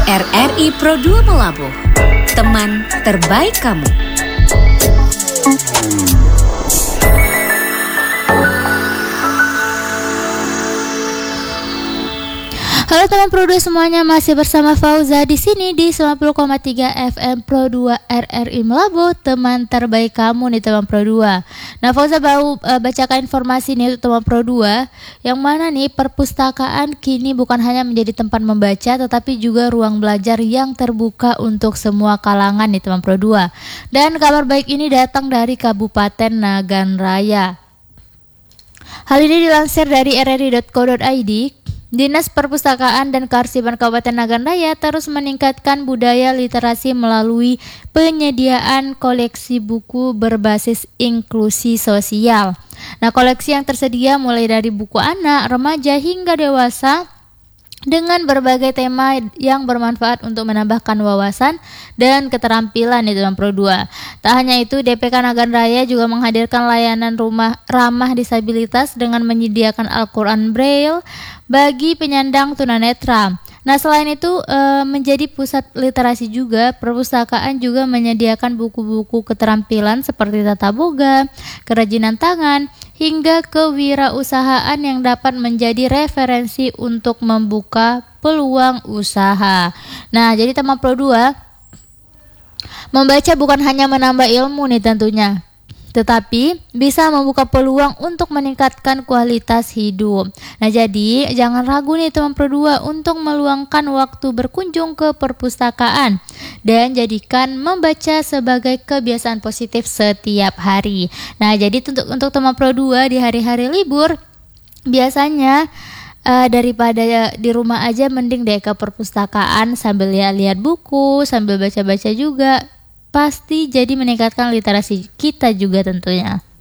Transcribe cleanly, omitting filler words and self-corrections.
RRI Pro 2 Melabuh, teman terbaik kamu. Halo teman Pro 2 semuanya, masih bersama Fauza di sini di 90,3 FM Pro 2 RRI Melabuh, teman terbaik kamu nih teman Pro 2. Nah, Fauza bacakan informasi nih teman Pro 2, yang mana nih perpustakaan kini bukan hanya menjadi tempat membaca tetapi juga ruang belajar yang terbuka untuk semua kalangan nih teman Pro 2. Dan kabar baik ini datang dari Kabupaten Nagan Raya. Hal ini dilansir dari rri.co.id. Dinas Perpustakaan dan Kearsipan Kabupaten Nagan Raya terus meningkatkan budaya literasi melalui penyediaan koleksi buku berbasis inklusi sosial. Nah, koleksi yang tersedia mulai dari buku anak, remaja hingga dewasa dengan berbagai tema yang bermanfaat untuk menambahkan wawasan dan keterampilan di dalam Pro 2. Tak hanya itu, DPK Nagan Raya juga menghadirkan layanan rumah ramah disabilitas dengan menyediakan Al-Quran Braille bagi penyandang tunanetra. Nah, selain itu menjadi pusat literasi juga, perpustakaan juga menyediakan buku-buku keterampilan seperti tata boga, kerajinan tangan, hingga kewirausahaan yang dapat menjadi referensi untuk membuka peluang usaha. Nah, jadi teman Pro 2, membaca bukan hanya menambah ilmu nih tentunya, tetapi bisa membuka peluang untuk meningkatkan kualitas hidup. Nah, jadi jangan ragu nih teman Pro 2 untuk meluangkan waktu berkunjung ke perpustakaan dan jadikan membaca sebagai kebiasaan positif setiap hari. Nah, jadi untuk teman Pro 2 di hari-hari libur, biasanya daripada di rumah aja, mending deh ke perpustakaan sambil lihat-lihat buku, sambil baca-baca juga. Pasti jadi meningkatkan literasi kita juga tentunya.